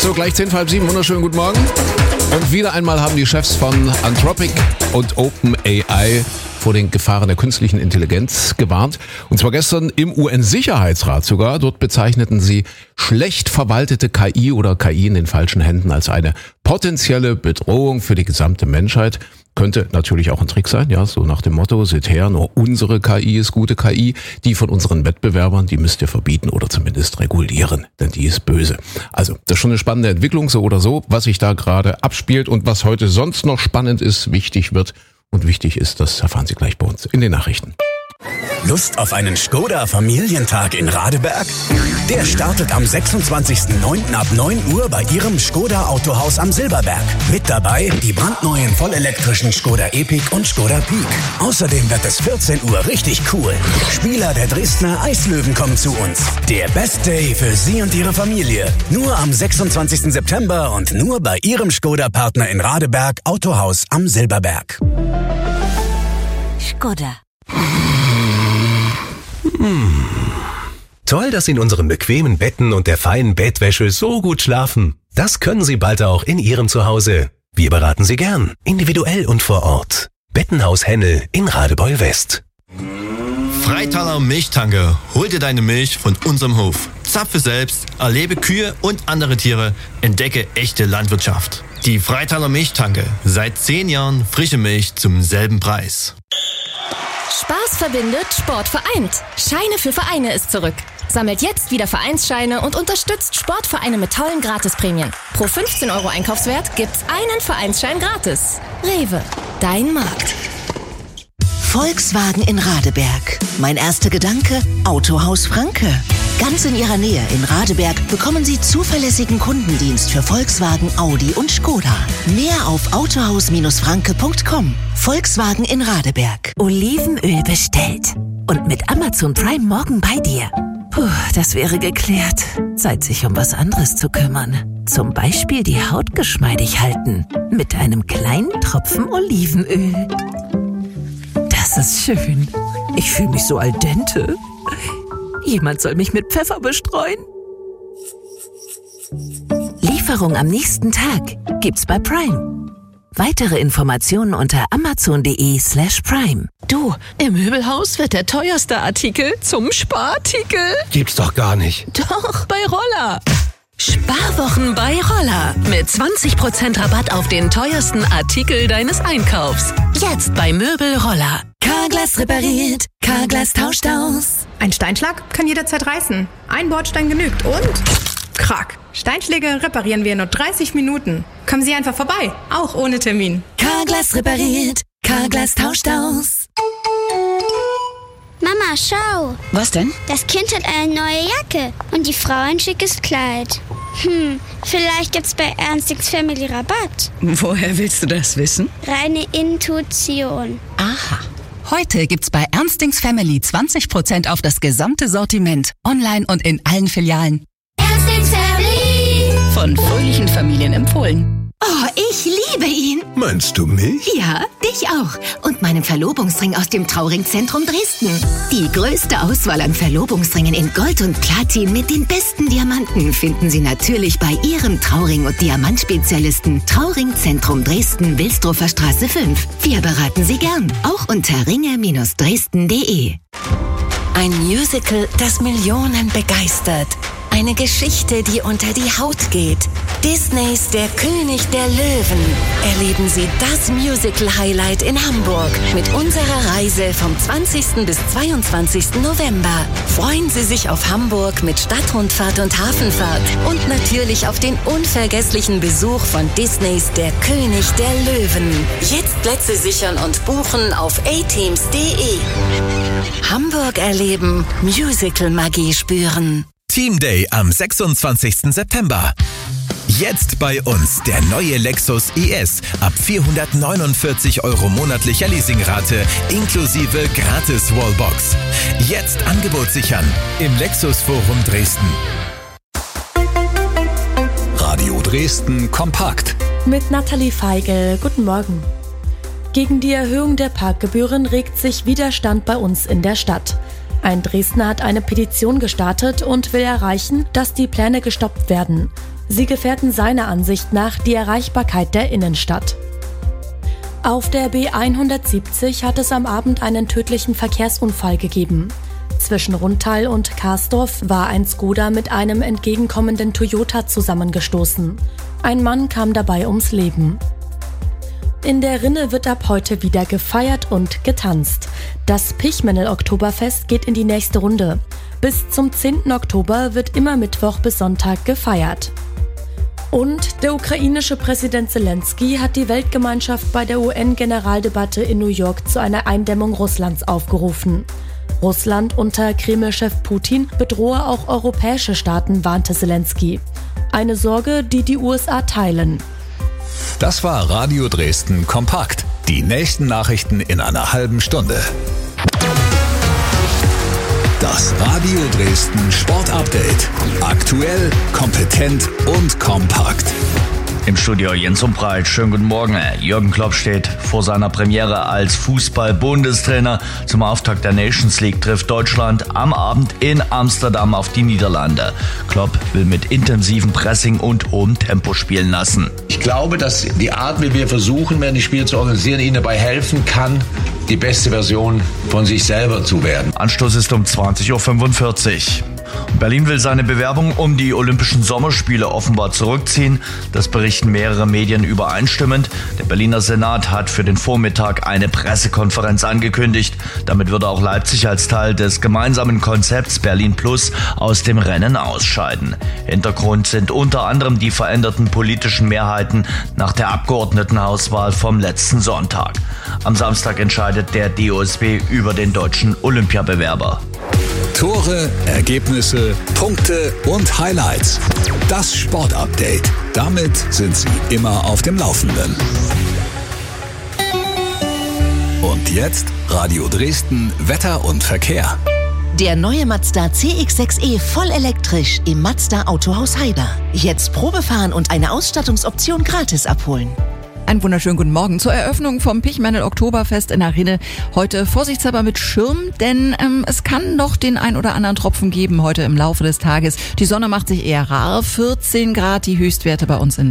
So, gleich 6:10, wunderschönen guten Morgen. Und wieder einmal haben die Chefs von Anthropic und OpenAI vor den Gefahren der künstlichen Intelligenz gewarnt. Und zwar gestern im UN-Sicherheitsrat sogar. Dort bezeichneten sie schlecht verwaltete KI oder KI in den falschen Händen als eine potenzielle Bedrohung für die gesamte Menschheit. Könnte natürlich auch ein Trick sein, ja, so nach dem Motto, seht her, nur unsere KI ist gute KI. Die von unseren Wettbewerbern, die müsst ihr verbieten oder zumindest regulieren, denn die ist böse. Also, das ist schon eine spannende Entwicklung, so oder so, was sich da gerade abspielt und was heute sonst noch spannend ist, wichtig wird und wichtig ist, das erfahren Sie gleich bei uns in den Nachrichten. Lust auf einen Skoda-Familientag in Radeberg? Der startet am 26.09. ab 9 Uhr bei Ihrem Skoda Autohaus am Silberberg. Mit dabei die brandneuen vollelektrischen Skoda Epic und Skoda Peak. Außerdem wird es 14 Uhr richtig cool. Spieler der Dresdner Eislöwen kommen zu uns. Der Best Day für Sie und Ihre Familie. Nur am 26. September und nur bei Ihrem Skoda-Partner in Radeberg Autohaus am Silberberg. Skoda. Toll, dass Sie in unseren bequemen Betten und der feinen Bettwäsche so gut schlafen. Das können Sie bald auch in Ihrem Zuhause. Wir beraten Sie gern, individuell und vor Ort. Bettenhaus Hennel in Radebeul West. Freitaler Milchtanke. Hol dir deine Milch von unserem Hof. Zapfe selbst, erlebe Kühe und andere Tiere, entdecke echte Landwirtschaft. Die Freitaler Milchtanke. Seit 10 Jahren frische Milch zum selben Preis. Spaß verbindet, Sport vereint. Scheine für Vereine ist zurück. Sammelt jetzt wieder Vereinsscheine und unterstützt Sportvereine mit tollen Gratisprämien. Pro 15 € Einkaufswert gibt's einen Vereinsschein gratis. Rewe, dein Markt. Volkswagen in Radeberg. Mein erster Gedanke, Autohaus Franke. Ganz in Ihrer Nähe in Radeberg bekommen Sie zuverlässigen Kundendienst für Volkswagen, Audi und Skoda. Mehr auf autohaus-franke.com. Volkswagen in Radeberg. Olivenöl bestellt. Und mit Amazon Prime morgen bei dir. Puh, das wäre geklärt. Zeit, sich um was anderes zu kümmern. Zum Beispiel die Haut geschmeidig halten. Mit einem kleinen Tropfen Olivenöl. Das ist schön. Ich fühle mich so al dente. Jemand soll mich mit Pfeffer bestreuen. Lieferung am nächsten Tag gibt's bei Prime. Weitere Informationen unter amazon.de/prime. Du, im Möbelhaus wird der teuerste Artikel zum Sparartikel. Gibt's doch gar nicht. Doch, bei Roller. Sparwochen bei Roller. Mit 20% Rabatt auf den teuersten Artikel deines Einkaufs. Jetzt bei Möbel Roller. Carglass repariert, Carglass tauscht aus. Ein Steinschlag kann jederzeit reißen. Ein Bordstein genügt und... Krack. Steinschläge reparieren wir in nur 30 Minuten. Kommen Sie einfach vorbei, auch ohne Termin. Carglass repariert, Carglass tauscht aus. Mama, schau. Was denn? Das Kind hat eine neue Jacke und die Frau ein schickes Kleid. Vielleicht gibt's bei Ernstings Family Rabatt. Woher willst du das wissen? Reine Intuition. Aha. Heute gibt's bei Ernstings Family 20% auf das gesamte Sortiment. Online und in allen Filialen. Ernstings Family. Von fröhlichen Familien empfohlen. Oh, ich liebe ihn. Meinst du mich? Ja, dich auch. Und meinen Verlobungsring aus dem Trauringzentrum Dresden. Die größte Auswahl an Verlobungsringen in Gold und Platin mit den besten Diamanten finden Sie natürlich bei Ihrem Trauring- und Diamantspezialisten Trauringzentrum Dresden, Wilsdruffer Straße 5. Wir beraten Sie gern, auch unter ringe-dresden.de. Ein Musical, das Millionen begeistert. Eine Geschichte, die unter die Haut geht. Disneys Der König der Löwen. Erleben Sie das Musical-Highlight in Hamburg mit unserer Reise vom 20. bis 22. November. Freuen Sie sich auf Hamburg mit Stadtrundfahrt und Hafenfahrt und natürlich auf den unvergesslichen Besuch von Disneys Der König der Löwen. Jetzt Plätze sichern und buchen auf ateams.de. Hamburg erleben, Musical-Magie spüren. Team Day am 26. September. Jetzt bei uns der neue Lexus IS ab 449 € monatlicher Leasingrate inklusive gratis Wallbox. Jetzt Angebot sichern im Lexus Forum Dresden. Radio Dresden kompakt. Mit Nathalie Feigl. Guten Morgen. Gegen die Erhöhung der Parkgebühren regt sich Widerstand bei uns in der Stadt. Ein Dresdner hat eine Petition gestartet und will erreichen, dass die Pläne gestoppt werden. Sie gefährden seiner Ansicht nach die Erreichbarkeit der Innenstadt. Auf der B170 hat es am Abend einen tödlichen Verkehrsunfall gegeben. Zwischen Rundtal und Karsdorf war ein Skoda mit einem entgegenkommenden Toyota zusammengestoßen. Ein Mann kam dabei ums Leben. In der Rinne wird ab heute wieder gefeiert und getanzt. Das Pichmennel-Oktoberfest geht in die nächste Runde. Bis zum 10. Oktober wird immer Mittwoch bis Sonntag gefeiert. Und der ukrainische Präsident Zelensky hat die Weltgemeinschaft bei der UN-Generaldebatte in New York zu einer Eindämmung Russlands aufgerufen. Russland unter Kreml-Chef Putin bedrohe auch europäische Staaten, warnte Zelensky. Eine Sorge, die die USA teilen. Das war Radio Dresden Kompakt. Die nächsten Nachrichten in einer halben Stunde. Das Radio Dresden Sport Update. Aktuell, kompetent und kompakt. Im Studio Jens Umbreit. Schönen guten Morgen. Jürgen Klopp steht vor seiner Premiere als Fußball-Bundestrainer. Zum Auftakt der Nations League trifft Deutschland am Abend in Amsterdam auf die Niederlande. Klopp will mit intensivem Pressing und hohem Tempo spielen lassen. Ich glaube, dass die Art, wie wir versuchen, die Spiele zu organisieren, ihnen dabei helfen kann, die beste Version von sich selber zu werden. Anstoß ist um 20.45 Uhr. Berlin will seine Bewerbung um die Olympischen Sommerspiele offenbar zurückziehen. Das berichten mehrere Medien übereinstimmend. Der Berliner Senat hat für den Vormittag eine Pressekonferenz angekündigt. Damit würde auch Leipzig als Teil des gemeinsamen Konzepts Berlin Plus aus dem Rennen ausscheiden. Hintergrund sind unter anderem die veränderten politischen Mehrheiten nach der Abgeordnetenhauswahl vom letzten Sonntag. Am Samstag entscheidet der DOSB über den deutschen Olympiabewerber. Tore, Ergebnisse, Punkte und Highlights. Das Sportupdate. Damit sind Sie immer auf dem Laufenden. Und jetzt Radio Dresden Wetter und Verkehr. Der neue Mazda CX-6e voll elektrisch im Mazda Autohaus Heiber. Jetzt Probefahren und eine Ausstattungsoption gratis abholen. Einen wunderschönen guten Morgen zur Eröffnung vom Pichmennel Oktoberfest in der Rinne. Heute vorsichtshalber mit Schirm, denn es kann noch den ein oder anderen Tropfen geben heute im Laufe des Tages. Die Sonne macht sich eher rar, 14 Grad die Höchstwerte bei uns in